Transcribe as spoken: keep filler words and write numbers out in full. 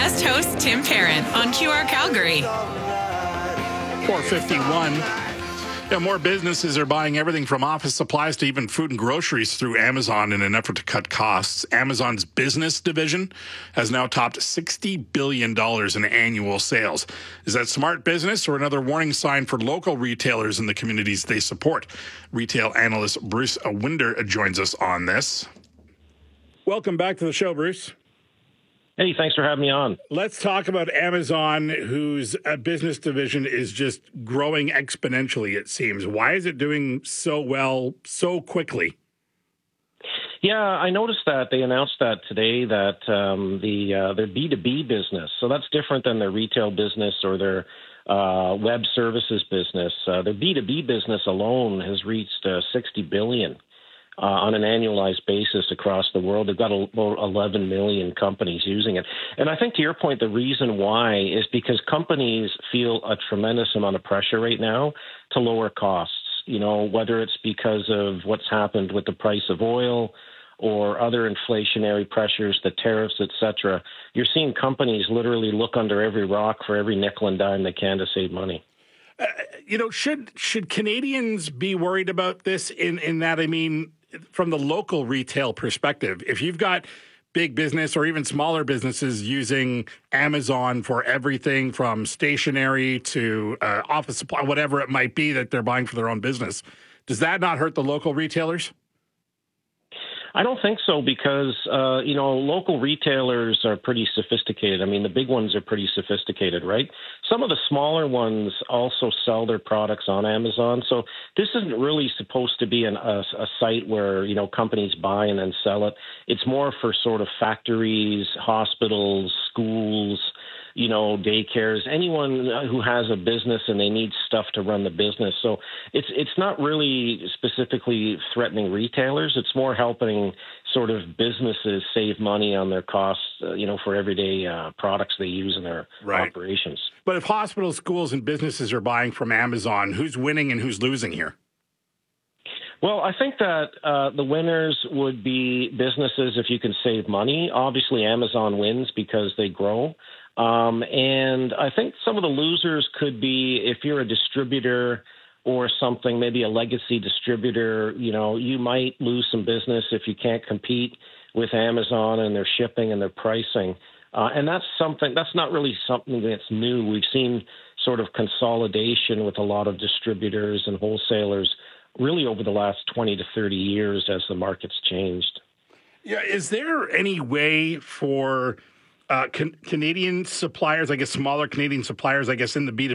guest host Tim Parent on Q R Calgary. four fifty-one. Yeah, more businesses are buying everything from office supplies to even food and groceries through Amazon in an effort to cut costs. Amazon's business division has now topped sixty billion dollars in annual sales. Is that smart business or another warning sign for local retailers in the communities they support? Retail analyst Bruce Winder joins us on this. Welcome back to the show, Bruce. Hey, thanks for having me on. Let's talk about Amazon, whose uh, business division is just growing exponentially, it seems. Why is it doing so well so quickly? Yeah, I noticed that they announced that today, that um, the uh, their B two B business, so that's different than their retail business or their uh, web services business. Uh, their B two B business alone has reached uh, sixty billion dollars. Uh, on an annualized basis across the world. They've got about eleven million companies using it. And I think to your point, the reason why is because companies feel a tremendous amount of pressure right now to lower costs, you know, whether it's because of what's happened with the price of oil or other inflationary pressures, the tariffs, et cetera. You're seeing companies literally look under every rock for every nickel and dime they can to save money. Uh, you know, should should Canadians be worried about this in, in that, I mean, from the local retail perspective, if you've got big business or even smaller businesses using Amazon for everything from stationery to uh, office supply, whatever it might be that they're buying for their own business, does that not hurt the local retailers? I don't think so because, uh, you know, local retailers are pretty sophisticated. I mean, the big ones are pretty sophisticated, right? Some of the smaller ones also sell their products on Amazon. So this isn't really supposed to be an, a, a site where, you know, companies buy and then sell it. It's more for sort of factories, hospitals, schools, you know, daycares, anyone who has a business and they need stuff to run the business. So it's it's not really specifically threatening retailers. It's more helping sort of businesses save money on their costs, uh, you know, for everyday uh, products they use in their right. operations. But if hospitals, schools, and businesses are buying from Amazon, who's winning and who's losing here? Well, I think that uh, the winners would be businesses if you can save money. Obviously, Amazon wins because they grow. Um, and I think some of the losers could be if you're a distributor or something, maybe a legacy distributor, you know, you might lose some business if you can't compete with Amazon and their shipping and their pricing. Uh, and that's something, that's not really something that's new. We've seen sort of consolidation with a lot of distributors and wholesalers really over the last twenty to thirty years as the market's changed. Yeah. Is there any way for uh, can, Canadian suppliers, I guess smaller Canadian suppliers, I guess in the B two B